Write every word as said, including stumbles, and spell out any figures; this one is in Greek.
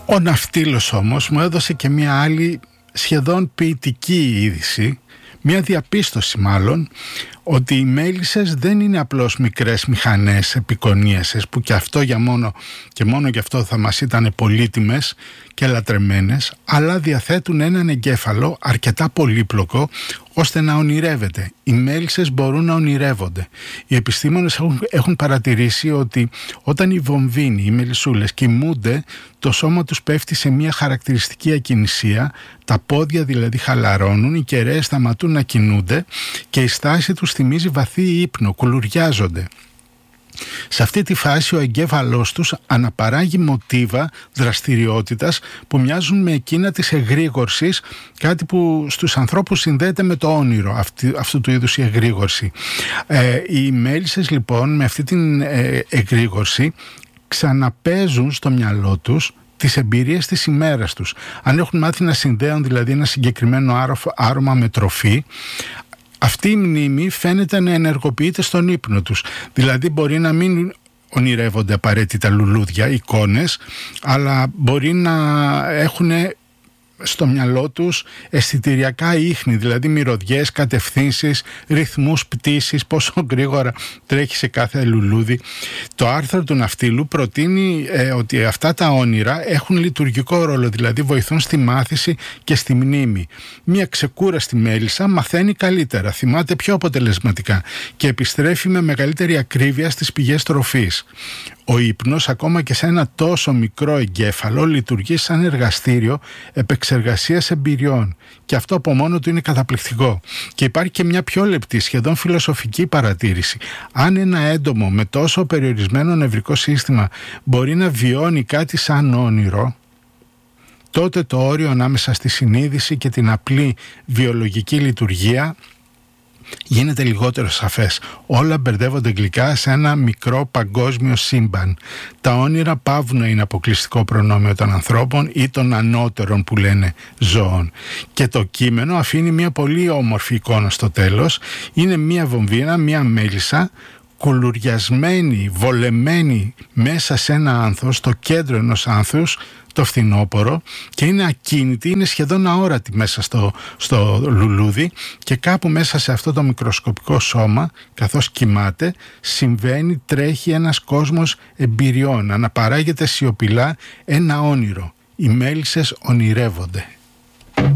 Ο ναυτίλος όμως μου έδωσε και μια άλλη σχεδόν ποιητική είδηση, μια διαπίστωση μάλλον, ότι οι μέλισσες δεν είναι απλώς μικρές μηχανές επικονίασες, που και αυτό για μόνο και μόνο γι' αυτό θα μας ήταν πολύτιμες και λατρεμένες, αλλά διαθέτουν έναν εγκέφαλο αρκετά πολύπλοκο ώστε να ονειρεύεται. Οι μέλισσες μπορούν να ονειρεύονται. Οι επιστήμονες έχουν, έχουν παρατηρήσει ότι όταν οι βομβίνοι, οι μελισσούλες κοιμούνται, το σώμα τους πέφτει σε μια χαρακτηριστική ακινησία, τα πόδια δηλαδή χαλαρώνουν, οι κεραίες σταματούν να κινούνται και η στάση τους θυμίζει βαθύ ύπνο, κουλουριάζονται. Σε αυτή τη φάση ο εγκέφαλός τους αναπαράγει μοτίβα δραστηριότητας που μοιάζουν με εκείνα της εγρήγορσης, κάτι που στους ανθρώπους συνδέεται με το όνειρο, αυτή, αυτού του είδους η εγρήγορση. Ε, οι μέλισσες λοιπόν με αυτή την ε, εγρήγορση ξαναπαίζουν στο μυαλό τους τις εμπειρίες της ημέρας τους. Αν έχουν μάθει να συνδέουν δηλαδή ένα συγκεκριμένο άρωμα με τροφή, αυτή η μνήμη φαίνεται να ενεργοποιείται στον ύπνο τους. Δηλαδή μπορεί να μην ονειρεύονται απαραίτητα λουλούδια, εικόνες, αλλά μπορεί να έχουν στο μυαλό τους αισθητηριακά ίχνη, δηλαδή μυρωδιές, κατευθύνσεις, ρυθμούς πτήσης, πόσο γρήγορα τρέχει σε κάθε λουλούδι. Το άρθρο του ναυτίλου προτείνει ε, ότι αυτά τα όνειρα έχουν λειτουργικό ρόλο, δηλαδή βοηθούν στη μάθηση και στη μνήμη. Μια ξεκούραστη μέλισσα μαθαίνει καλύτερα, θυμάται πιο αποτελεσματικά και επιστρέφει με μεγαλύτερη ακρίβεια στις πηγές τροφής. Ο ύπνος, ακόμα και σε ένα τόσο μικρό εγκέφαλο, λειτουργεί σαν εργαστήριο επεξεργασίας εμπειριών. Και αυτό από μόνο του είναι καταπληκτικό. Και υπάρχει και μια πιο λεπτή, σχεδόν φιλοσοφική παρατήρηση. Αν ένα έντομο με τόσο περιορισμένο νευρικό σύστημα μπορεί να βιώνει κάτι σαν όνειρο, τότε το όριο ανάμεσα στη συνείδηση και την απλή βιολογική λειτουργία γίνεται λιγότερο σαφές. Όλα μπερδεύονται γλυκά σε ένα μικρό παγκόσμιο σύμπαν. Τα όνειρα παύουν να είναι αποκλειστικό προνόμιο των ανθρώπων ή των ανώτερων που λένε ζώων. Και το κείμενο αφήνει μια πολύ όμορφη εικόνα στο τέλος. Είναι μια βομβίνα, μια μέλισσα κουλουριασμένη, βολεμένη μέσα σε ένα άνθος, στο κέντρο ενός άνθους, το φθινόπωρο, και είναι ακίνητη, είναι σχεδόν αόρατη μέσα στο, στο λουλούδι, και κάπου μέσα σε αυτό το μικροσκοπικό σώμα, καθώς κοιμάται, συμβαίνει, τρέχει ένας κόσμος εμπειριών, αναπαράγεται σιωπηλά ένα όνειρο. Οι μέλισσες ονειρεύονται.